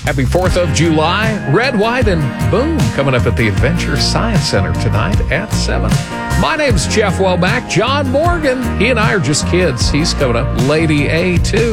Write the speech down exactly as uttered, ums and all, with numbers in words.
Happy fourth of July. Red, White, and Boom coming up at the Adventure Science Center tonight at seven. My name's Jeff Welback. John Morgan, he and I are just kids. He's coming up. Lady A, too.